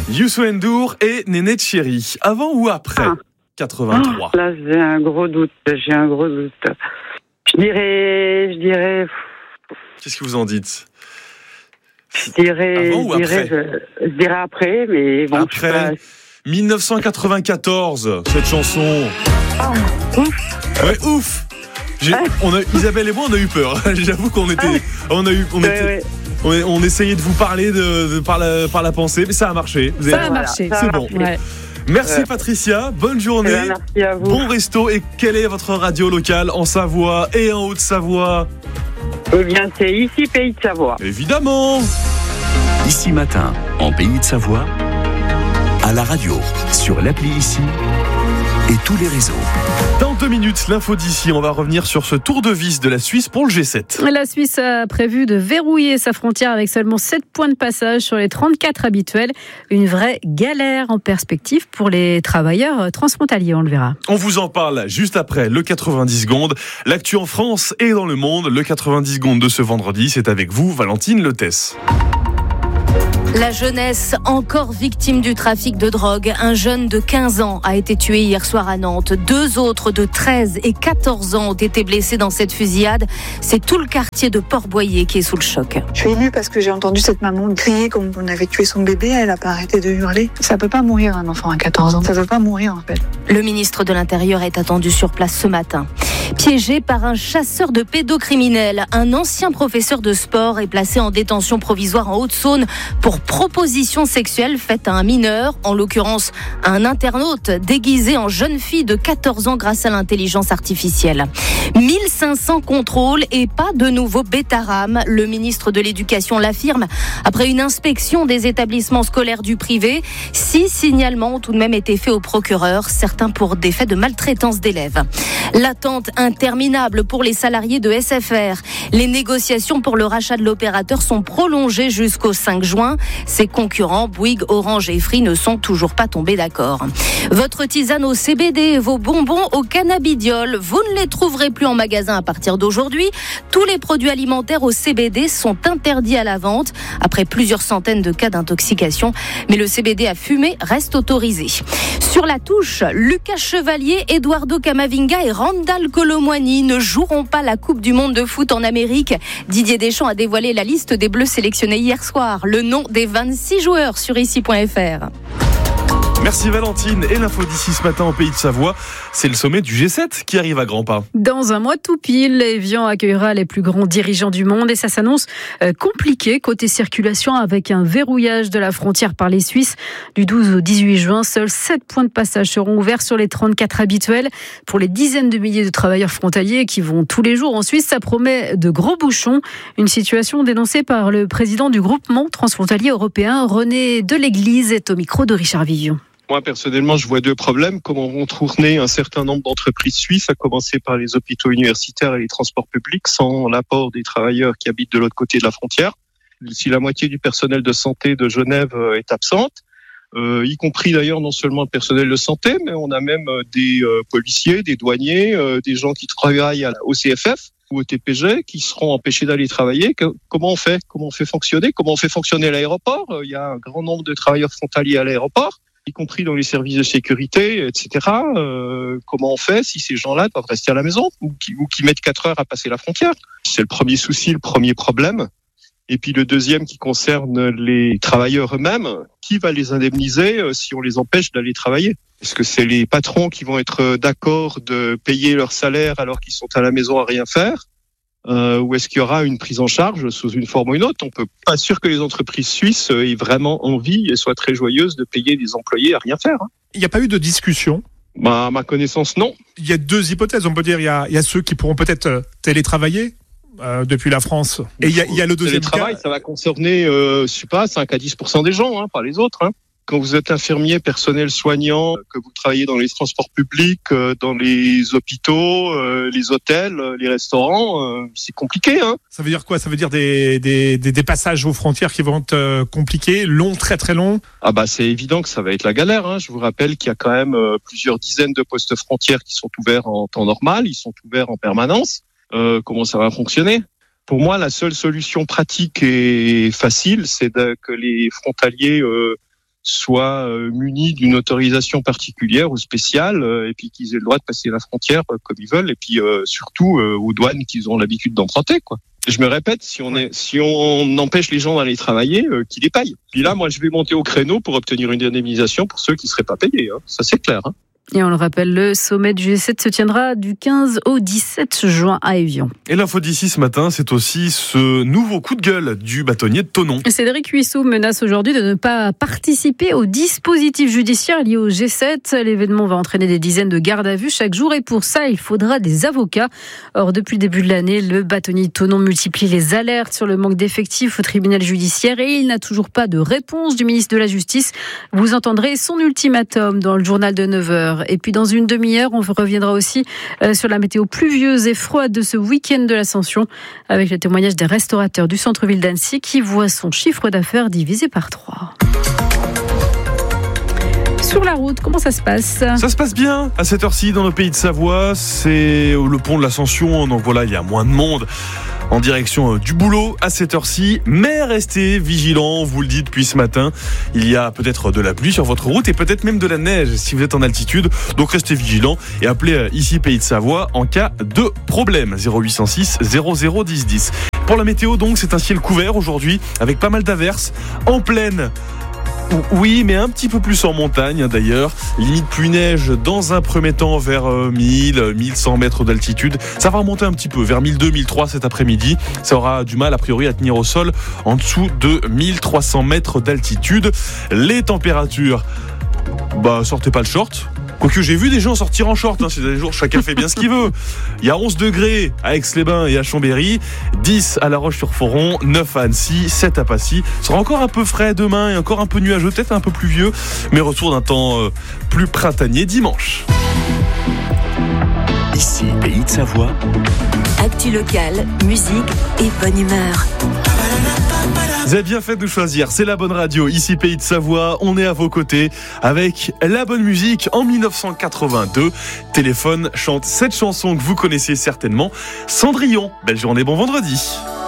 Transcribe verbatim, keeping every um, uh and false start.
Youssou N'Dour et Néné Tchéri. Avant ou après ah. quatre-vingt-trois? Oh, là, j'ai un gros doute. J'ai un gros doute. Je dirais, je dirais. Qu'est-ce que vous en dites? Je dirais, Avant ou je dirais, après je, je dirais après, mais bon. Après pas... dix-neuf cent quatre-vingt-quatorze, cette chanson. Ah, ouf. Ouais, ouf. J'ai, ah. on a, Isabelle et moi, on a eu peur. J'avoue qu'on était, ah. on a eu, on ouais, était. Ouais. On, on essayait de vous parler de, de, par, la, par la pensée, mais ça a marché. Vous ça avez... a marché. Voilà, ça c'est a bon. marché. Ouais. Merci ouais. Patricia, bonne journée. Eh bien, merci à vous. Bon resto. Et quelle est votre radio locale en Savoie et en Haute-Savoie? Eh bien, c'est ici, Pays de Savoie. Évidemment. Ici Matin, en Pays de Savoie, à la radio, sur l'appli Ici et tous les réseaux. Dans deux minutes, l'info d'ici, on va revenir sur ce tour de vis de la Suisse pour le G sept. La Suisse a prévu de verrouiller sa frontière avec seulement sept points de passage sur les trente-quatre habituels. Une vraie galère en perspective pour les travailleurs transfrontaliers, on le verra. On vous en parle juste après le quatre-vingt-dix secondes. L'actu en France et dans le monde, le quatre-vingt-dix secondes de ce vendredi, c'est avec vous, Valentine Letès. La jeunesse, encore victime du trafic de drogue. Un jeune de quinze ans a été tué hier soir à Nantes. Deux autres de treize et quatorze ans ont été blessés dans cette fusillade. C'est tout le quartier de Port-Boyer qui est sous le choc. Je suis émue parce que j'ai entendu cette maman crier comme on avait tué son bébé. Elle n'a pas arrêté de hurler. Ça peut pas mourir un enfant à quatorze ans. Ça peut pas mourir en fait. Le ministre de l'Intérieur est attendu sur place ce matin. Piégé par un chasseur de pédocriminels, un ancien professeur de sport est placé en détention provisoire en Haute-Saône pour proposition sexuelle faite à un mineur, en l'occurrence un internaute déguisé en jeune fille de quatorze ans grâce à l'intelligence artificielle. mille cinq cents contrôles et pas de nouveau bêta-ram. Le ministre de l'Éducation l'affirme après une inspection des établissements scolaires du privé. Six signalements ont tout de même été faits au procureur, certains pour des faits de maltraitance d'élèves. L'attente interminable pour les salariés de S F R. Les négociations pour le rachat de l'opérateur sont prolongées jusqu'au cinq juin. Ses concurrents, Bouygues, Orange et Free, ne sont toujours pas tombés d'accord. Votre tisane au C B D et vos bonbons au cannabidiol, vous ne les trouverez plus en magasin à partir d'aujourd'hui. Tous les produits alimentaires au C B D sont interdits à la vente après plusieurs centaines de cas d'intoxication. Mais le C B D à fumer reste autorisé. Sur la touche, Lucas Chevalier, Eduardo Camavinga et Randal Colomwani ne joueront pas la Coupe du Monde de foot en Amérique. Didier Deschamps a dévoilé la liste des Bleus sélectionnés hier soir. Le nom des vingt-six joueurs sur ici point f r. Merci Valentine. Et l'info d'ici ce matin au Pays de Savoie, c'est le sommet du G sept qui arrive à grands pas. Dans un mois tout pile, Evian accueillera les plus grands dirigeants du monde et ça s'annonce compliqué côté circulation avec un verrouillage de la frontière par les Suisses. Du douze au dix-huit juin, seuls sept points de passage seront ouverts sur les trente-quatre habituels. Pour les dizaines de milliers de travailleurs frontaliers qui vont tous les jours en Suisse, ça promet de gros bouchons. Une situation dénoncée par le président du groupement transfrontalier européen, René Deléglise, est au micro de Richard Vivion. Moi, personnellement, je vois deux problèmes. Comment vont tourner un certain nombre d'entreprises suisses, à commencer par les hôpitaux universitaires et les transports publics, sans l'apport des travailleurs qui habitent de l'autre côté de la frontière. Si la moitié du personnel de santé de Genève est absente, euh, y compris d'ailleurs non seulement le personnel de santé, mais on a même des euh, policiers, des douaniers, euh, des gens qui travaillent à, au C F F ou au T P G qui seront empêchés d'aller travailler. Que, comment on fait Comment on fait fonctionner Comment on fait fonctionner l'aéroport? Il y a un grand nombre de travailleurs frontaliers à l'aéroport, y compris dans les services de sécurité, et cetera. Euh, comment on fait si ces gens-là doivent rester à la maison ou qui, ou qui mettent quatre heures à passer la frontière? C'est le premier souci, le premier problème. Et puis le deuxième qui concerne les travailleurs eux-mêmes, qui va les indemniser si on les empêche d'aller travailler? Est-ce que c'est les patrons qui vont être d'accord de payer leur salaire alors qu'ils sont à la maison à rien faire? Euh, ou est-ce qu'il y aura une prise en charge sous une forme ou une autre? On peut pas sûr que les entreprises suisses aient vraiment envie et soient très joyeuses de payer des employés à rien faire. Hein. Il n'y a pas eu de discussion? Bah, à ma connaissance, non. Il y a deux hypothèses. On peut dire il y a, il y a ceux qui pourront peut-être télétravailler euh, depuis la France. Et il y a, il y a le deuxième cas. Le télétravail, ça va concerner, euh, je sais pas, cinq à dix pour cent des gens, hein, pas les autres. Hein. Quand vous êtes infirmier, personnel soignant, que vous travaillez dans les transports publics, euh, dans les hôpitaux, euh, les hôtels, euh, les restaurants, euh, c'est compliqué. Hein. Ça veut dire quoi? Ça veut dire des, des, des, des passages aux frontières qui vont être euh, compliqués, longs, très très longs? Ah bah c'est évident que ça va être la galère. Hein. Je vous rappelle qu'il y a quand même euh, plusieurs dizaines de postes frontières qui sont ouverts en temps normal, ils sont ouverts en permanence. Euh, comment ça va fonctionner? Pour moi, la seule solution pratique et facile, c'est de, que les frontaliers... Euh, soient euh, munis d'une autorisation particulière ou spéciale, euh, et puis qu'ils aient le droit de passer la frontière euh, comme ils veulent, et puis euh, surtout euh, aux douanes qu'ils ont l'habitude d'emprunter, quoi. Je me répète, si on est, si on empêche les gens d'aller travailler, euh, qu'ils les payent. Puis là, moi, je vais monter au créneau pour obtenir une indemnisation pour ceux qui seraient pas payés. Hein. Ça, c'est clair. Hein. Et on le rappelle, le sommet du G sept se tiendra du quinze au dix-sept juin à Évian. Et l'info d'ici ce matin, c'est aussi ce nouveau coup de gueule du bâtonnier de Thonon. Cédric Huisseau menace aujourd'hui de ne pas participer au dispositif judiciaire lié au G sept. L'événement va entraîner des dizaines de gardes à vue chaque jour et pour ça, il faudra des avocats. Or, depuis le début de l'année, le bâtonnier de Thonon multiplie les alertes sur le manque d'effectifs au tribunal judiciaire et il n'a toujours pas de réponse du ministre de la Justice. Vous entendrez son ultimatum dans le journal de neuf heures. Et puis dans une demi-heure, on reviendra aussi sur la météo pluvieuse et froide de ce week-end de l'Ascension avec le témoignage des restaurateurs du centre-ville d'Annecy qui voient son chiffre d'affaires divisé par trois. Sur la route, comment ça se passe ? Ça se passe bien à cette heure-ci dans le pays de Savoie. C'est le pont de l'Ascension, donc voilà, il y a moins de monde en direction du boulot à cette heure-ci. Mais restez vigilants, on vous le dit depuis ce matin. Il y a peut-être de la pluie sur votre route et peut-être même de la neige si vous êtes en altitude. Donc restez vigilants et appelez ici Pays de Savoie en cas de problème. zéro huit cent six zéro zéro dix dix. Pour la météo, donc, c'est un ciel couvert aujourd'hui avec pas mal d'averses en pleine. Oui, mais un petit peu plus en montagne d'ailleurs. Limite pluie-neige dans un premier temps vers mille, mille cent mètres d'altitude. Ça va remonter un petit peu vers mille deux, mille trois cet après-midi. Ça aura du mal a priori à tenir au sol en dessous de mille trois cents mètres d'altitude. Les températures, bah sortez pas le short. Quoique j'ai vu des gens sortir en short, hein, c'est des jours chacun fait bien ce qu'il veut. Il y a onze degrés à Aix-les-Bains et à Chambéry, dix à La Roche-sur-Foron, neuf à Annecy, sept à Passy. Ce sera encore un peu frais demain et encore un peu nuageux, peut-être un peu pluvieux, mais retour d'un temps euh, plus printanier dimanche. Ici, Pays de Savoie. Actu locale, musique et bonne humeur. Vous avez bien fait de choisir, c'est la bonne radio, ici Pays de Savoie, on est à vos côtés avec la bonne musique. En dix-neuf cent quatre-vingt-deux, Téléphone chante cette chanson que vous connaissez certainement, Cendrillon. Belle journée, bon vendredi.